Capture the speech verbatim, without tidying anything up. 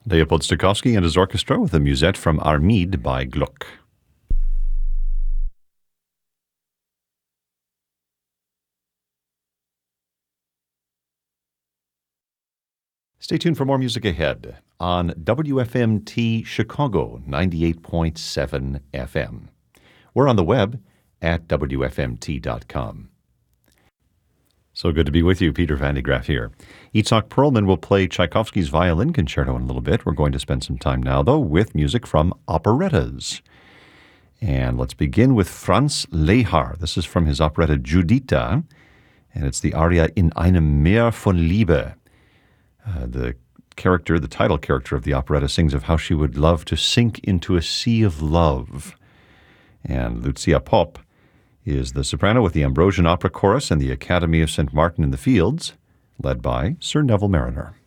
Leopold Stokowski and his orchestra with a musette from Armide by Gluck. Stay tuned for more music ahead on W F M T Chicago ninety-eight point seven F M. We're on the web at W F M T dot com. So good to be with you. Peter Van de Graaff here. Itzhak Perlman will play Tchaikovsky's Violin Concerto in a little bit. We're going to spend some time now, though, with music from operettas. And let's begin with Franz Lehár. This is from his operetta Giuditta, and it's the aria In einem Meer von Liebe. Uh, the character, the title character of the operetta, sings of how she would love to sink into a sea of love. And Lucia Popp is the soprano with the Ambrosian Opera Chorus and the Academy of Saint Martin in the Fields, led by Sir Neville Marriner.